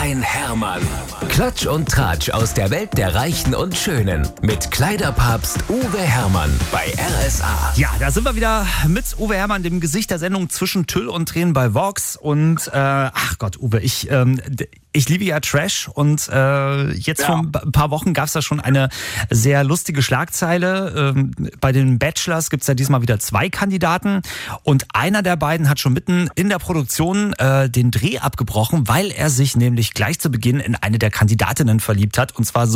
ein Hermann. Klatsch und Tratsch aus der Welt der Reichen und Schönen. Mit Kleiderpapst Uwe Hermann bei RSA. Ja, da sind wir wieder mit Uwe Hermann, dem Gesicht der Sendung Zwischen Tüll und Tränen bei Vox. Und ach Gott, Uwe, ich liebe ja Trash und jetzt vor ein paar Wochen gab es da schon eine sehr lustige Schlagzeile. Bei den Bachelors gibt es ja diesmal wieder 2 Kandidaten und einer der beiden hat schon mitten in der Produktion den Dreh abgebrochen, weil er sich nämlich gleich zu Beginn in eine der Kandidatinnen verliebt hat, und zwar so